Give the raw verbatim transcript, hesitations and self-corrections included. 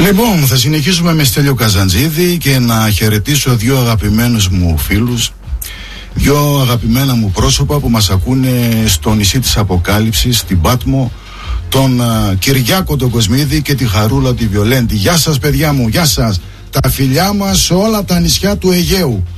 Λοιπόν, θα συνεχίσουμε με Στέλιο Καζαντζίδη και να χαιρετήσω δύο αγαπημένους μου φίλους, δύο αγαπημένα μου πρόσωπα που μας ακούνε στο νησί της Αποκάλυψης, στην Πάτμο, τον uh, Κυριάκο τον Κοσμίδη και τη Χαρούλα τη Βιολέντη. Γεια σας παιδιά μου, γεια σας. Τα φιλιά μας σε όλα τα νησιά του Αιγαίου.